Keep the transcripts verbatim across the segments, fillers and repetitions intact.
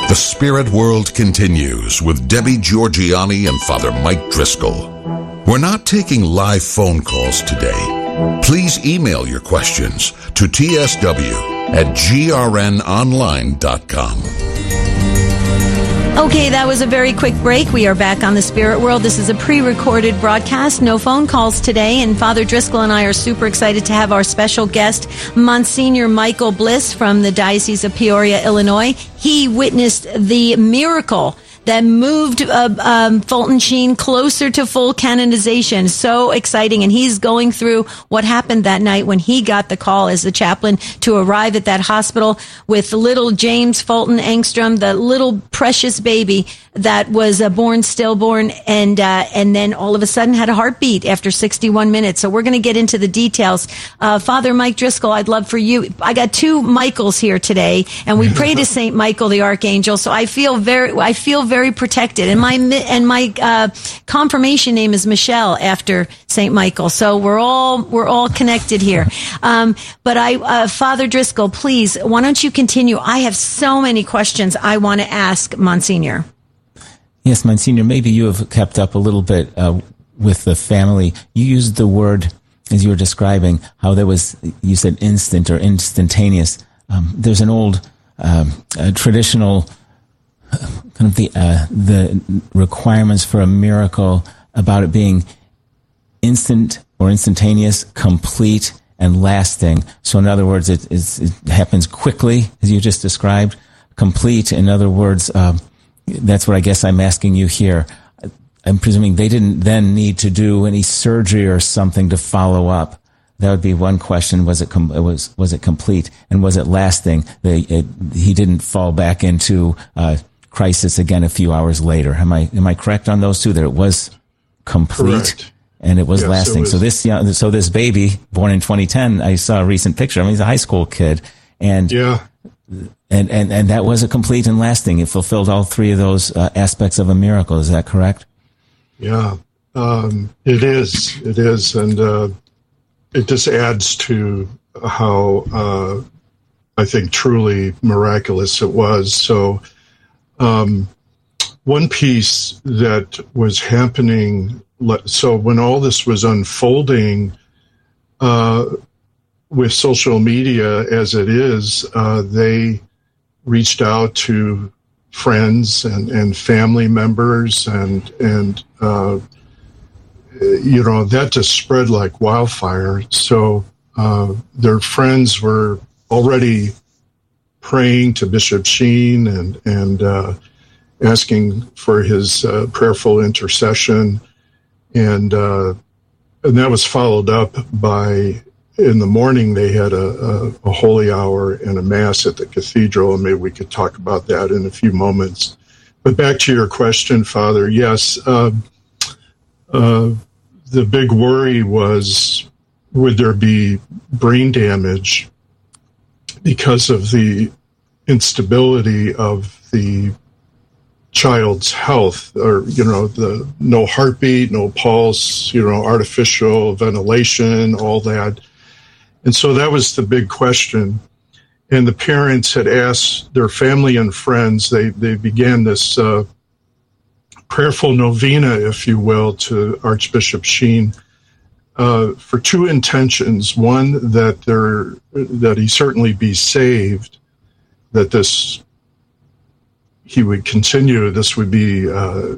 The Spirit World continues with Debbie Georgianni and Father Mike Driscoll. We're not taking live phone calls today. Please email your questions to t s w at g r n online dot com. Okay, that was a very quick break. We are back on the Spirit World. This is a pre-recorded broadcast. No phone calls today. And Father Driscoll and I are super excited to have our special guest, Monsignor Michael Bliss from the Diocese of Peoria, Illinois. He witnessed the miracle that moved uh, um, Fulton Sheen closer to full canonization. So exciting. And he's going through what happened that night when he got the call as the chaplain to arrive at that hospital with little James Fulton Engstrom, the little precious baby that was uh, born stillborn, and uh, and then all of a sudden had a heartbeat after sixty-one minutes. So we're going to get into the details. Uh, Father Mike Driscoll, I'd love for you. I got two Michaels here today, and we pray to Saint Michael the Archangel. So I feel very, I feel very protected. And my and my uh, confirmation name is Michelle after Saint Michael. So we're all we're all connected here. Um, but I, uh, Father Driscoll, please, why don't you continue? I have so many questions I want to ask Monsignor. Yes, Monsignor, maybe you have kept up a little bit uh, with the family. You used the word, as you were describing, how there was, you said instant or instantaneous. Um, there's an old um, uh, traditional uh, kind of the uh, the requirements for a miracle about it being instant or instantaneous, complete, and lasting. So in other words, it, it's, it happens quickly, as you just described. Complete, in other words, uh, that's what I guess I'm asking you here. I'm presuming they didn't then need to do any surgery or something to follow up. That would be one question. Was it com- was was it complete, and was it lasting? They, it, he didn't fall back into uh, crisis again a few hours later. Am I am I correct on those two? That it was complete. Correct. And it was yes, lasting. It was. So this young, so this baby born in twenty ten, I saw a recent picture. I mean, he's a high school kid, and yeah. And, and, and that was a complete and lasting. It fulfilled all three of those uh, aspects of a miracle. Is that correct? Yeah, um, it is. It is. And uh, it just adds to how uh, I think truly miraculous it was. So um, one piece that was happening, so when all this was unfolding, uh, with social media as it is, uh, they reached out to friends and, and family members, and and uh, you know, that just spread like wildfire. So uh, their friends were already praying to Bishop Sheen and and uh, asking for his uh, prayerful intercession, and uh, and that was followed up by. In the morning, they had a, a, a holy hour and a mass at the cathedral, and maybe we could talk about that in a few moments. But back to your question, Father, yes, uh, uh, the big worry was, would there be brain damage because of the instability of the child's health, or, you know, the no heartbeat, no pulse, you know, artificial ventilation, all that. And so that was the big question. And the parents had asked their family and friends, they, they began this uh, prayerful novena, if you will, to Archbishop Sheen uh, for two intentions. One, that there, that he certainly be saved, that this, he would continue, this would be, uh,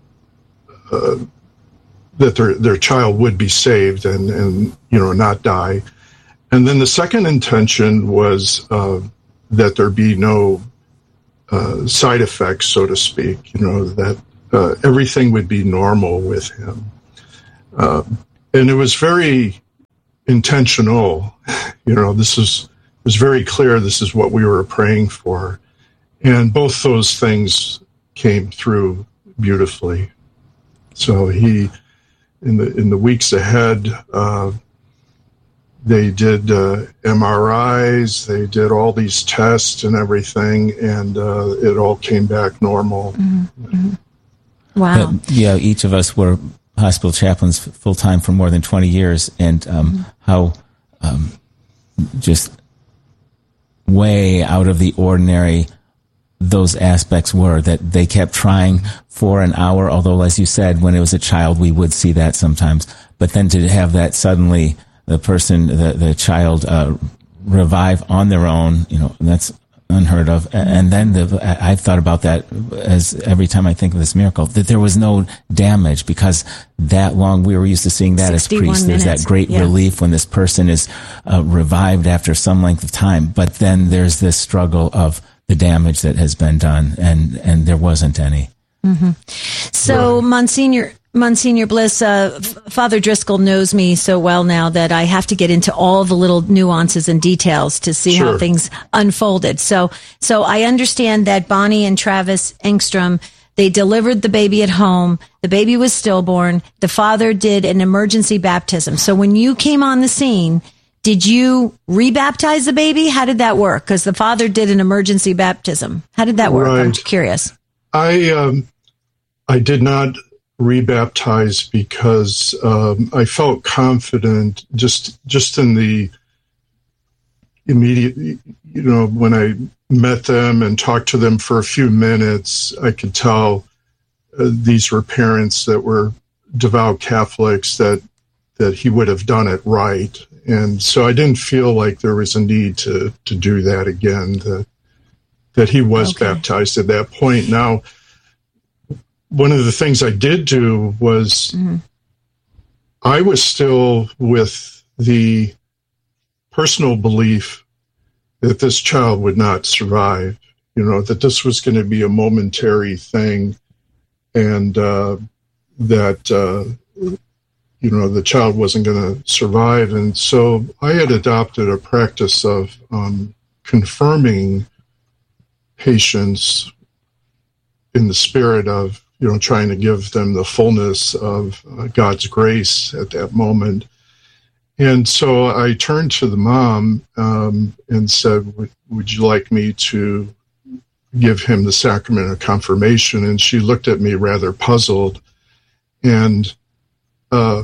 uh, that their, their child would be saved and, and, you know, not die. And then the second intention was uh, that there be no uh, side effects, so to speak, you know, that uh, everything would be normal with him. Uh, and it was very intentional. You know, this is, was very clear this is what we were praying for. And both those things came through beautifully. So he, in the in the weeks ahead, uh, they did uh, M R Is, they did all these tests and everything, and uh, it all came back normal. Mm-hmm. Wow. Uh, yeah, each of us were hospital chaplains full-time for more than twenty years, and um, mm-hmm. how um, just way out of the ordinary those aspects were, that they kept trying for an hour, although, as you said, when it was a child, we would see that sometimes. But then to have that suddenly, the person, the, the child, uh, revive on their own, you know, that's unheard of. And then the, I've thought about that as every time I think of this miracle, that there was no damage, because that long, we were used to seeing that as priests. There's that great yeah. relief when this person is uh, revived after some length of time. But then there's this struggle of the damage that has been done, and, and there wasn't any. Mm-hmm. So, right. Monsignor, Monsignor Bliss, uh, F- Father Driscoll knows me so well now that I have to get into all the little nuances and details to see sure. how things unfolded. So, so I understand that Bonnie and Travis Engstrom, they delivered the baby at home. The baby was stillborn. The father did an emergency baptism. So when you came on the scene, did you rebaptize the baby? How did that work? Because the father did an emergency baptism. How did that work? Right. I'm curious. I um, I did not rebaptize because um, I felt confident just just in the immediate, you know, when I met them and talked to them for a few minutes, I could tell uh, these were parents that were devout Catholics, that that he would have done it right. And so I didn't feel like there was a need to, to do that again, that, that he was okay. baptized at that point. Now, one of the things I did do was mm-hmm. I was still with the personal belief that this child would not survive, you know, that this was going to be a momentary thing, and uh, that, uh, you know, the child wasn't going to survive. And so I had adopted a practice of um, confirming patients in the spirit of, you know, trying to give them the fullness of uh, God's grace at that moment. And so I turned to the mom um, and said, would, would you like me to give him the sacrament of confirmation? And she looked at me rather puzzled. And uh,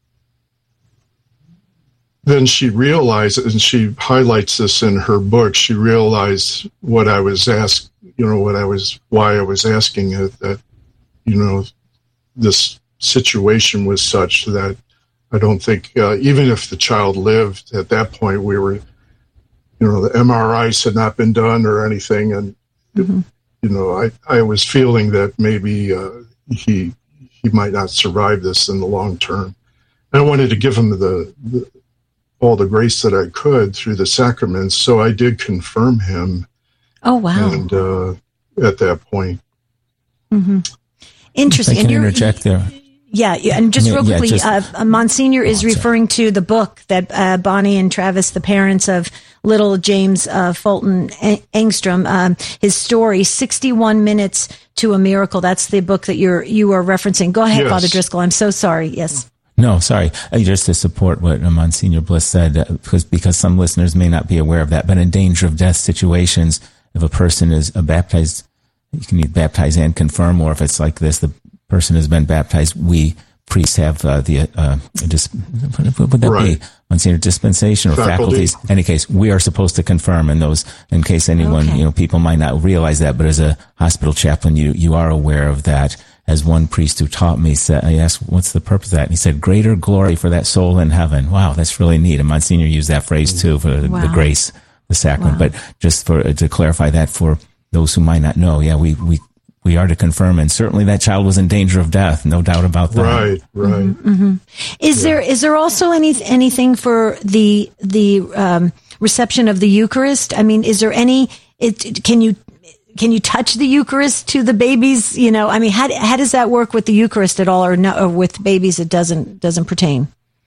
then she realized, and she highlights this in her book, she realized what I was asked, you know, what I was, why I was asking it, that, you know, this situation was such that I don't think, uh, even if the child lived at that point, we were, you know, the M R Is had not been done or anything. And, mm-hmm. you know, I, I was feeling that maybe uh, he he might not survive this in the long term. And I wanted to give him the, the all the grace that I could through the sacraments. So I did confirm him. Oh, wow. And uh, at that point. Mm-hmm. Interesting. I can and interject there. Yeah, and just Yeah, real yeah, quickly, just- uh, Monsignor is Oh, sorry. referring to the book that uh, Bonnie and Travis, the parents of little James uh, Fulton Eng- Engstrom, um, his story, sixty-one minutes to a Miracle. That's the book that you're you are referencing. Go ahead, Yes. Father Driscoll. I'm so sorry. Yes. No, sorry. Uh, Just to support what uh, Monsignor Bliss said, uh, because, because some listeners may not be aware of that, but in danger of death situations, if a person is uh, baptized, you can either baptize and confirm, or if it's like this, the person has been baptized, we priests have uh, the, uh, dis- what would that Right. be? Monsignor, dispensation or Faculty. faculties. In any case, we are supposed to confirm, and those, in case anyone, Okay. you know, people might not realize that, but as a hospital chaplain, you, you are aware of that. As one priest who taught me said, I asked, what's the purpose of that? And he said, greater glory for that soul in heaven. Wow, that's really neat. And Monsignor used that phrase too, for the, Wow. the grace, the sacrament. Wow. But just for, to clarify that for those who might not know, yeah, we, we, we are to confirm, and certainly that child was in danger of death, no doubt about that. Right, right. Mm-hmm. Is there is there also any anything for the the um, reception of the Eucharist? I mean, is there any? It, can you can you touch the Eucharist to the babies? You know, I mean, how how does that work with the Eucharist at all, or no? Or with babies, it doesn't doesn't pertain.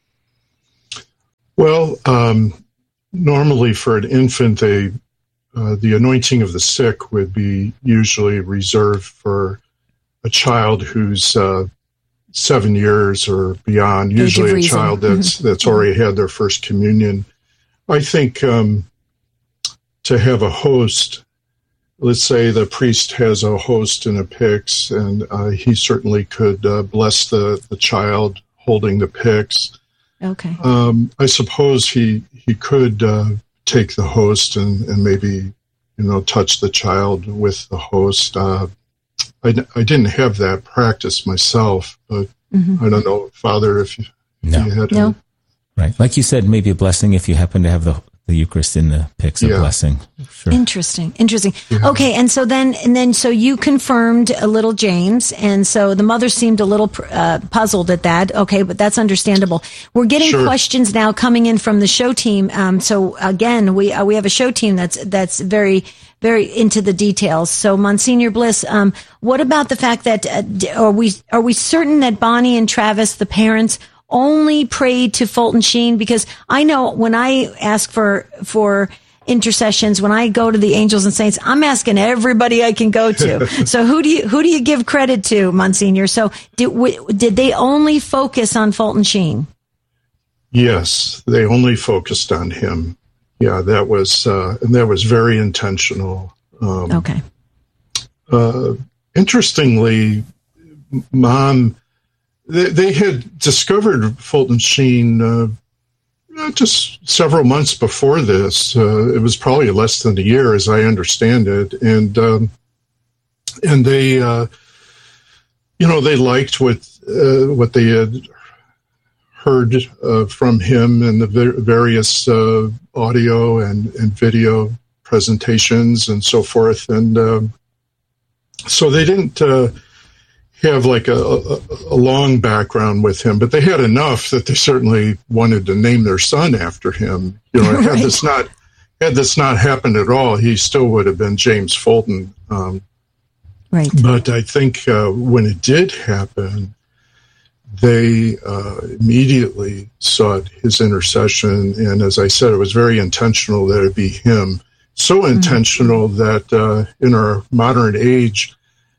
Well, um, normally for an infant, they Uh, the anointing of the sick would be usually reserved for a child who's uh, seven years or beyond, Age of usually a reason. child that's Mm-hmm. that's already had their first communion. I think um, to have a host, let's say the priest has a host in a pyx, and uh, he certainly could uh, bless the, the child holding the pyx. Okay. Um, I suppose he, he could... Uh, take the host and, and maybe you know, touch the child with the host. Uh, I, I didn't have that practice myself, but mm-hmm. I don't know, Father, if you, no. if you had no. any. Right. Like you said, maybe a blessing if you happen to have the the Eucharist in the pics of Yeah. blessing. Sure. Interesting. Interesting. Yeah. Okay. And so then, and then, so you confirmed a little James. And so the mother seemed a little uh, puzzled at that. Okay. But that's understandable. We're getting Sure. questions now coming in from the show team. Um, so again, we, uh, we have a show team that's, that's very, very into the details. So Monsignor Bliss, um, what about the fact that, uh, d- are we, are we certain that Bonnie and Travis, the parents, only prayed to Fulton Sheen? Because I know when I ask for for intercessions, when I go to the Angels and Saints, I'm asking everybody I can go to. So who do you who do you give credit to, Monsignor? So did w- did they only focus on Fulton Sheen? Yes, they only focused on him. Yeah, that was uh, and that was very intentional. Um, Okay. Uh, interestingly, Mom. They, they had discovered Fulton Sheen uh, just several months before this. Uh, it was probably less than a year, as I understand it, and um, and they, uh, you know, they liked what uh, what they had heard uh, from him and the ver- various uh, audio and, and video presentations and so forth, and um, so they didn't. Uh, have like a, a, a long background with him, but they had enough that they certainly wanted to name their son after him. You know, Right. had this not had this not happened at all, he still would have been James Fulton. Um, Right. but I think uh, when it did happen, they uh, immediately sought his intercession, and as I said, it was very intentional that it be him. So Mm-hmm. intentional that uh, in our modern age.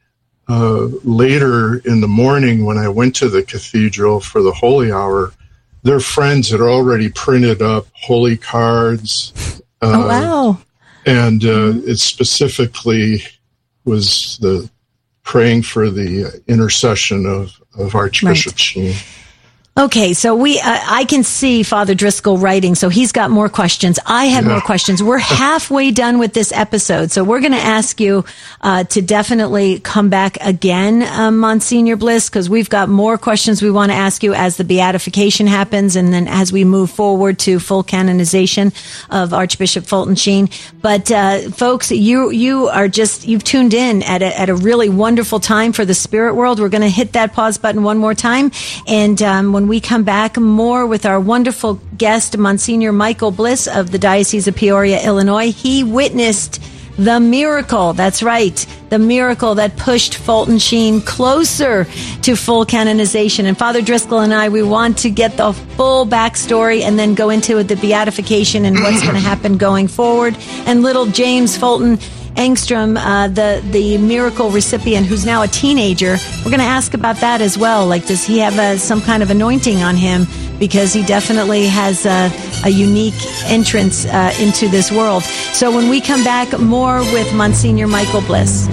Uh, later in the morning, when I went to the cathedral for the Holy Hour, their friends had already printed up holy cards. Uh, Oh wow. And uh, it specifically was the praying for the intercession of, of Archbishop Right. Sheen. Okay, so we, uh, I can see Father Driscoll writing, so he's got more questions. I have Yeah. more questions. We're halfway done with this episode, so we're going to ask you uh, to definitely come back again, um, Monsignor Bliss, because we've got more questions we want to ask you as the beatification happens, and then as we move forward to full canonization of Archbishop Fulton Sheen. But uh, folks, you you are just you've tuned in at a, at a really wonderful time for the spirit world. We're going to hit that pause button one more time, and um, when we come back, more with our wonderful guest, Monsignor Michael Bliss of the Diocese of Peoria, Illinois. He witnessed the miracle. That's right. The miracle that pushed Fulton Sheen closer to full canonization. And Father Driscoll and I, we want to get the full backstory and then go into the beatification and what's going to happen going forward. And little James Fulton Engstrom, uh, the the miracle recipient who's now a teenager, we're going to ask about that as well. Like, does he have a, some kind of anointing on him? Because he definitely has a, a unique entrance uh, into this world. So when we come back, more with Monsignor Michael Bliss.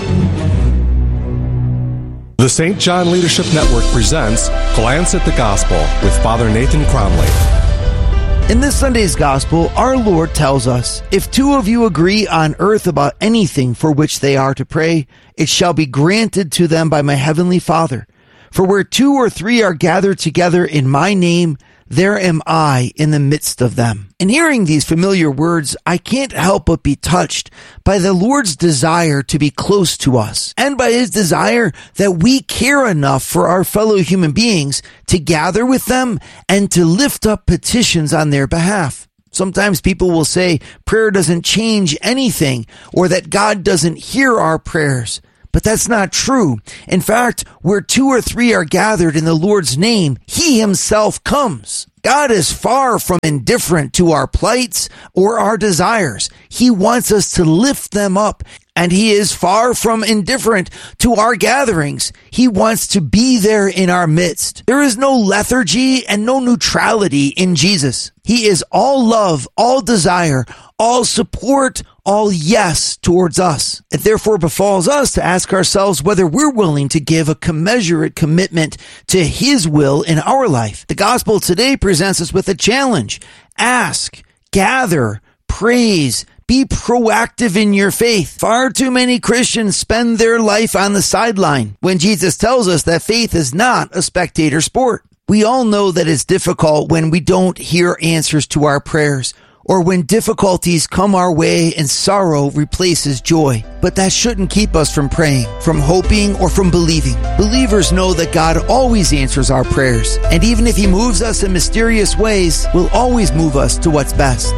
The Saint John Leadership Network presents Glance at the Gospel with Father Nathan Cromley. In this Sunday's Gospel, our Lord tells us, "If two of you agree on earth about anything for which they are to pray, it shall be granted to them by my heavenly Father. For where two or three are gathered together in my name, there am I in the midst of them." In hearing these familiar words, I can't help but be touched by the Lord's desire to be close to us, and by his desire that we care enough for our fellow human beings to gather with them and to lift up petitions on their behalf. Sometimes people will say prayer doesn't change anything, or that God doesn't hear our prayers. But that's not true. In fact, where two or three are gathered in the Lord's name, he himself comes. God is far from indifferent to our plights or our desires. He wants us to lift them up, and he is far from indifferent to our gatherings. He wants to be there in our midst. There is no lethargy and no neutrality in Jesus. He is all love, all desire, all support, all yes towards us. It therefore befalls us to ask ourselves whether we're willing to give a commensurate commitment to his will in our life. The gospel today presents us with a challenge. Ask, gather, praise, Be proactive in your faith. Far too many Christians spend their life on the sideline when Jesus tells us that faith is not a spectator sport. We all know that it's difficult when we don't hear answers to our prayers, or when difficulties come our way and sorrow replaces joy. But that shouldn't keep us from praying, from hoping, or from believing. Believers know that God always answers our prayers, and even if He moves us in mysterious ways, will always move us to what's best.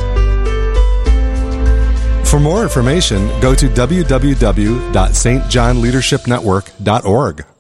For more information, go to w w w dot s t john leadership network dot org.